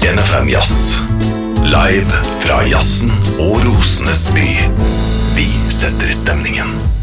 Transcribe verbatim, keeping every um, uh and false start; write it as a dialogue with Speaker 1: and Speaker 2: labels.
Speaker 1: N F M Jazz. Live fra jazzen og Rosenes by. Vi setter stemningen.